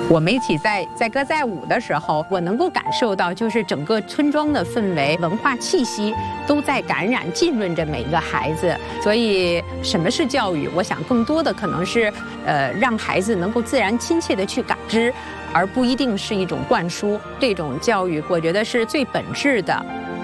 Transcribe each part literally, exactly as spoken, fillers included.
我们一起在载歌载舞的时候，我能够感受到，就是整个村庄的氛围、文化气息都在感染、浸润着每一个孩子。所以，什么是教育？我想更多的可能是，呃，让孩子能够自然、亲切地去感知，而不一定是一种灌输。这种教育，我觉得是最本质的。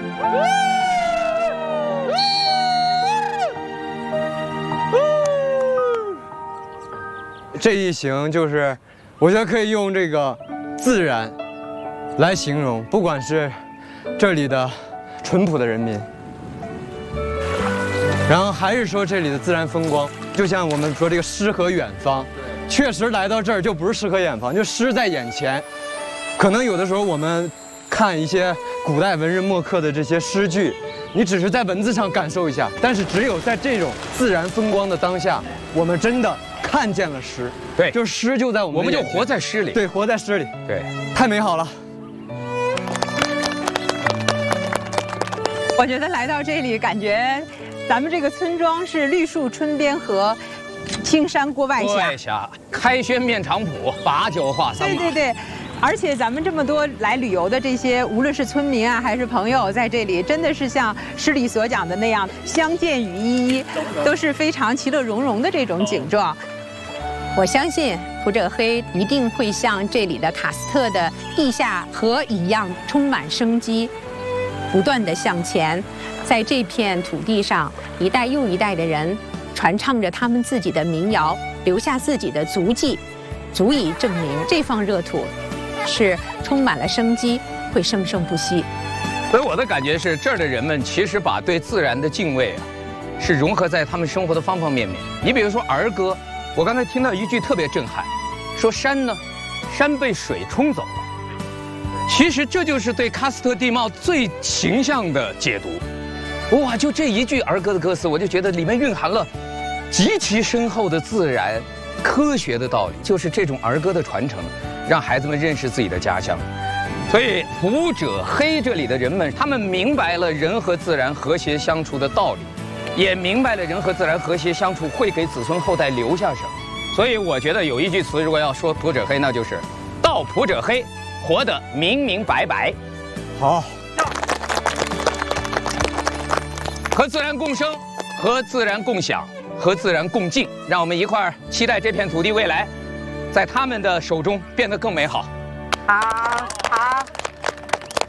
这一行就是。 我觉得可以用这个自然来形容，不管是这里的淳朴的人民，然后还是说这里的自然风光，就像我们说这个诗和远方，确实来到这儿就不是诗和远方，就诗在眼前。可能有的时候我们看一些古代文人墨客的这些诗句，你只是在文字上感受一下，但是只有在这种自然风光的当下，我们真的。 看见了诗， 对， 就是诗就在我们， 我们就活在诗里， 对，活在诗里， 对， 太美好了。 我觉得来到这里，感觉咱们这个村庄是绿树春边和青山郭外郭峡， 外峡，开轩面场圃，把酒话桑麻。 对对对。 而且咱们这么多来旅游的这些，无论是村民啊还是朋友，在这里真的是像诗里所讲的那样，相见雨依依，都是非常其乐融融的这种景状。我相信普者黑一定会像这里的喀斯特的地下河一样，充满生机，不断的向前。在这片土地上，一代又一代的人传唱着他们自己的民谣，留下自己的足迹，足以证明这方热土。 是充满了生机，会生生不息。 所以我的感觉是，这儿的人们其实把对自然的敬畏啊，是融合在他们生活的方方面面。你比如说儿歌，我刚才听到一句特别震撼，说山呢，山被水冲走了。其实这就是对喀斯特地貌最形象的解读。哇，就这一句儿歌的歌词，我就觉得里面蕴含了极其深厚的自然、科学的道理，就是这种儿歌的传承。 让孩子们认识自己的家乡，所以普者黑这里的人们，他们明白了人和自然和谐相处的道理，也明白了人和自然和谐相处会给子孙后代留下什么。所以我觉得有一句词，如果要说普者黑，那就是“道普者黑，活得明明白白”。 好， 和自然共生，和自然共享，和自然共进，让我们一块儿期待这片土地未来。 在他们的手中变得更美好。